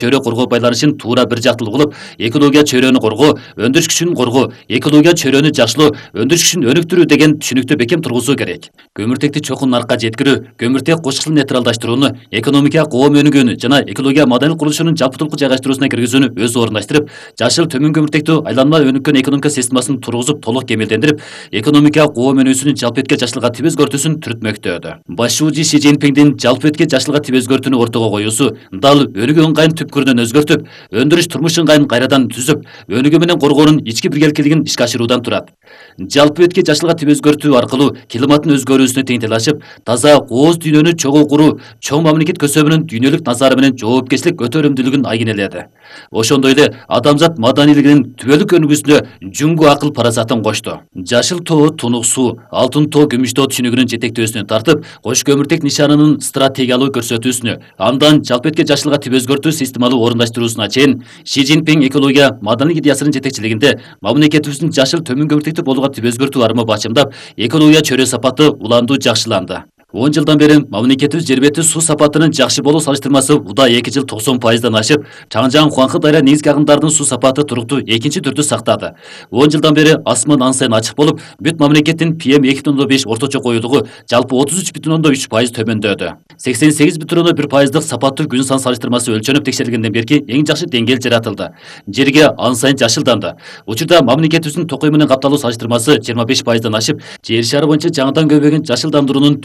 чөйрө коргоо байланышын туура бир жактылуу кылып, экология чөйрөнү коргоо, өндүрүш күчүн коргоо, экология чөйрөнү жакшылоо, өндүрүш күчүн өнүктүрүү деген түшүнүктү бекем тургузуу керек. Көмүртекти чокун наркка жеткирүү, көмүртек кошкул нейтралдаштырууну, экономика коом өнүгүүнү жана экология маданий курулушунун жалпытылкы жайгаштыруусуна киргизүүнү өзү орундаштырып, жашыл төмөн көмүртектүү айланма өнүккөн экономика системасын тургузуп толук кемелдендирип, экономика коом өнүүсүнүн жалпы этке жакшылыкка тип өзгөртүүсүн түртмөктө. Башчы Си Цзиньпиндин жалпы этке жакшылыкка тип өзгөртүүнү ортого коюусу дал өнүгүү ыңгайын түпкүрүнөн өзгөртүп, өндүрүш турмуш ыңгайын кайрадан түзүп, өнүгүү менен коргоонун ички биргеликилигин ишке ашыруудан турат. Жалпы этке жакшылыкка тип өзгөртүү аркылуу климаттын өзгөрүүсүнө тең талашып, таза кооз дүйнөнү чогуу куруу, чоң мамлекет көсөбүнүн дүйнөлүк назары менен жоопкерчилик көтөрүмдүүлүгүн айгинеледи. Ошондой эле адамзат маданийлигинин түбөлүк өнүгүүсүнө жүңгү акыл парасатын кошту. Жашыл тоо, тунук суу, алтын тоо, күмүш тоо түшүнүгүнүн жетектөөсүнө тартып, кош көмүртек нишанынын стратегиялуу көрсөтүүсүнө, андан жалпы этке жакшылыкка тип өзгөртүү системалуу орундаштыруусуна чейин Си Цзиньпин экология маданийлик идеясынын жетекчилигинде мамлекетибиздин жашыл төмөн көмүртектүү болууга тип өзгөртүү арымы бачымдап, экология чөйрө сапаты уланду жакшыланды. 10 жылдан бери мамлекетибиз жер бети суу сапатынын жакшы болуу салыштырмасы уда 2 жыл 90%дан ашып, Чаңжаң Хуаңхы дайра негизги агымдарынын суу сапаты туруктуу экинчи түрдү сактады. 10 жылдан бери асман ан сайын ачык болуп, бүт мамлекеттин PM2.5 орточо коюулугу жалпы 33,3% төмөндөдү. 88,1%дык сапаттуу күн сан салыштырмасы өлчөнүп текшерилгенден берки эң жакшы деңгээл жаратылды. Жерге ан сайын жашылданды. Учурда мамлекетибиздин токой менен капталуу салыштырмасы 25%дан ашып, жер шары боюнча жаңыдан көбөйгөн жашылдандыруунун